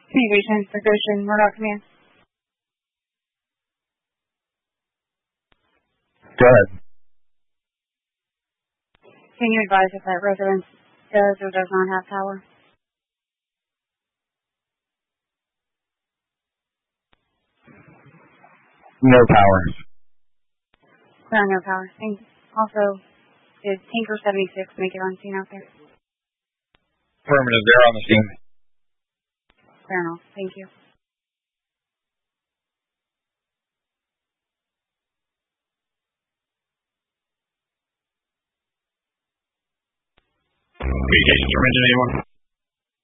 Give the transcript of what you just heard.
Communications Station, Murdoch Command. Go ahead. Can you advise if that residence does or does not have power? No power. No power. Thank you. Also, did Tinker 76 make it on scene out there? Affirmative, they're on the scene. Fair enough. Thank you. Communications, anyone?